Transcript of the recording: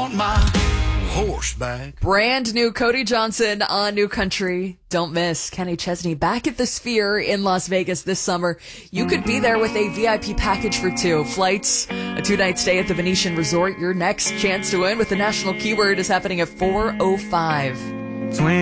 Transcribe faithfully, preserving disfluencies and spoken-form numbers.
want my horse back. Brand new Cody Johnson on New Country. Don't miss Kenny Chesney back at the Sphere in Las Vegas this summer. You could be there with a V I P package for two. Flights, a two-night stay at the Venetian Resort. Your next chance to win with the national keyword is happening at four oh five.